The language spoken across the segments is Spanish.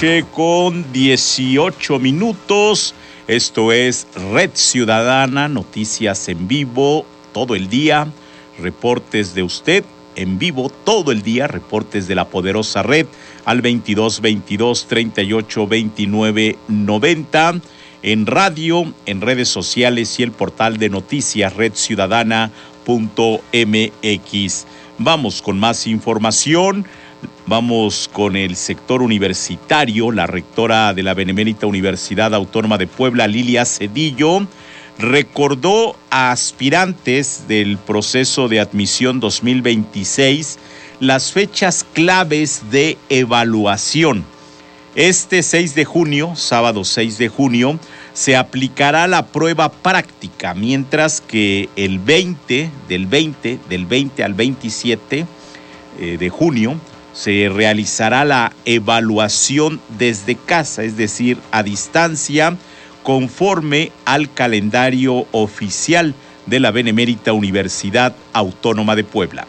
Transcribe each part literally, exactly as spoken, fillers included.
noche con dieciocho minutos. Esto es Red Ciudadana, noticias en vivo todo el día, reportes de usted en vivo todo el día, reportes de la poderosa red al veintidós veintidós treinta y ocho veintinueve noventa, en radio, en redes sociales y el portal de noticias red ciudadana punto m x. Vamos con más información. Vamos con el sector universitario. La rectora de la Benemérita Universidad Autónoma de Puebla, Lilia Cedillo, recordó a aspirantes del proceso de admisión dos mil veintiséis las fechas claves de evaluación. Este seis de junio, sábado seis de junio, se aplicará la prueba práctica, mientras que el veinte, del veinte, del veinte al veintisiete eh, de junio, se realizará la evaluación desde casa, es decir, a distancia, conforme al calendario oficial de la Benemérita Universidad Autónoma de Puebla.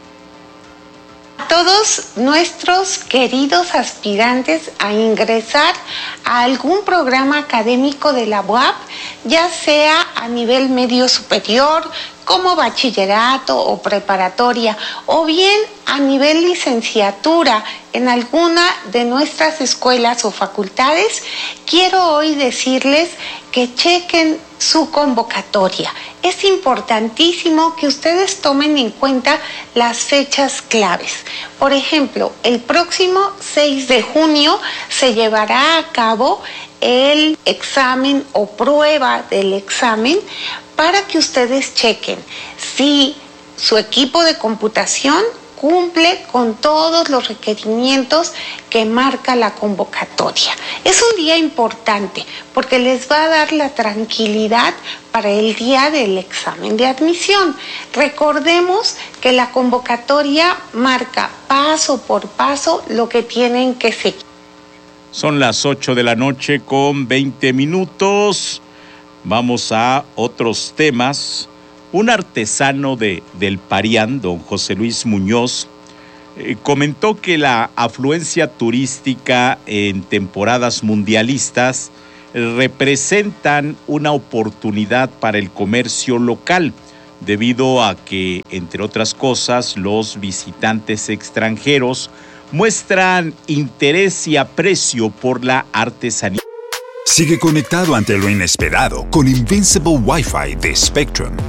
Todos nuestros queridos aspirantes a ingresar a algún programa académico de la U A P, ya sea a nivel medio superior, como bachillerato o preparatoria, o bien a nivel licenciatura en alguna de nuestras escuelas o facultades, quiero hoy decirles que chequen su convocatoria. Es importantísimo que ustedes tomen en cuenta las fechas claves. Por ejemplo, el próximo seis de junio se llevará a cabo el examen o prueba del examen para que ustedes chequen si su equipo de computación cumple con todos los requerimientos que marca la convocatoria. Es un día importante porque les va a dar la tranquilidad para el día del examen de admisión. Recordemos que la convocatoria marca paso por paso lo que tienen que seguir. Son las ocho de la noche con veinte minutos. Vamos a otros temas. Un artesano de, del Parián, don José Luis Muñoz, eh, comentó que la afluencia turística en temporadas mundialistas representan una oportunidad para el comercio local, debido a que, entre otras cosas, los visitantes extranjeros muestran interés y aprecio por la artesanía. Sigue conectado ante lo inesperado con Invincible Wi-Fi de Spectrum.